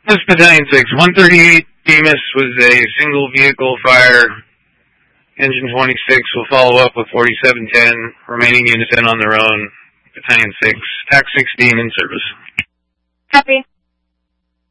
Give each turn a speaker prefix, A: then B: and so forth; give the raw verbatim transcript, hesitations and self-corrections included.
A: This is Battalion six. one thirty-eight Demas was a single vehicle fire. Engine twenty-six will follow up with forty-seven ten. Remaining units in on their own. Battalion six. T A C sixteen in service.
B: Copy.